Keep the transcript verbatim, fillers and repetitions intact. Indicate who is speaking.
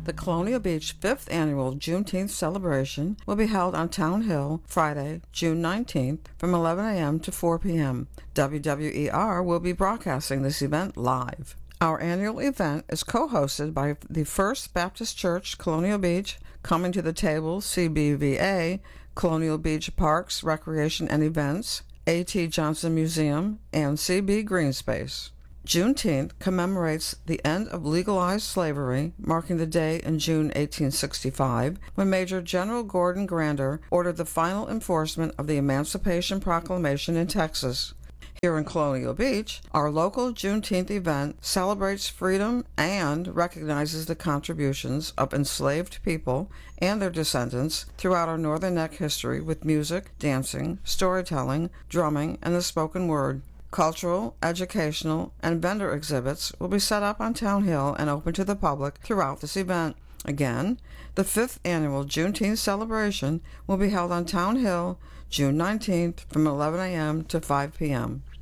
Speaker 1: The Colonial Beach fifth Annual Juneteenth Celebration will be held on Town Hill Friday, June nineteenth from eleven a.m. to four p.m. W W E R will be broadcasting this event live. Our annual event is co-hosted by the First Baptist Church, Colonial Beach, Coming to the Table, C B V A, Colonial Beach Parks, Recreation and Events, A T. Johnson Museum, and C B Greenspace. Juneteenth commemorates the end of legalized slavery, marking the day in June eighteen sixty-five when Major General Gordon Grander ordered the final enforcement of the Emancipation Proclamation in Texas. Here in Colonial Beach, our local Juneteenth event celebrates freedom and recognizes the contributions of enslaved people and their descendants throughout our Northern Neck history with music, dancing, storytelling, drumming, and the spoken word. Cultural, educational, and vendor exhibits will be set up on Town Hill and open to the public throughout this event. Again, the fifth Annual Juneteenth celebration will be held on Town Hill June nineteenth from eleven a.m. to five p.m.